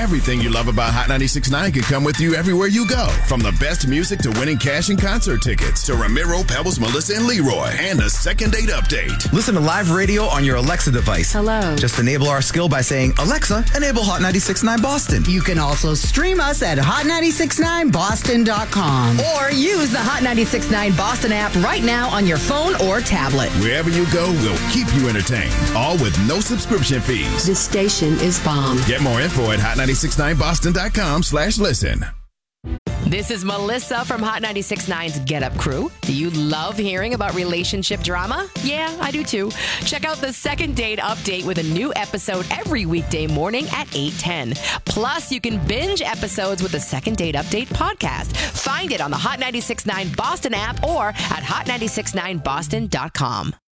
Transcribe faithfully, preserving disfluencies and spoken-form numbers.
Everything you love about Hot ninety-six point nine can come with you everywhere you go. From the best music to winning cash and concert tickets to Ramiro, Pebbles, Melissa, and Leroy. And a second date update. Listen to live radio on your Alexa device. Hello. Just enable our skill by saying, Alexa, enable Hot ninety-six point nine Boston. You can also stream us at hot nine six nine boston dot com. Or use the Hot ninety-six point nine Boston app right now on your phone or tablet. Wherever you go, we'll keep you entertained. All with no subscription fees. This station is bomb. Get more info at hot ninety-six point nine boston dot com slash listen. This is Melissa from Hot ninety-six point nine's Get Up Crew. Do you love hearing about relationship drama? Yeah, I do too. Check out the Second Date Update with a new episode every weekday morning at eight ten. Plus, you can binge episodes with the Second Date Update podcast. Find it on the Hot ninety-six point nine Boston app or at hot nine six nine boston dot com.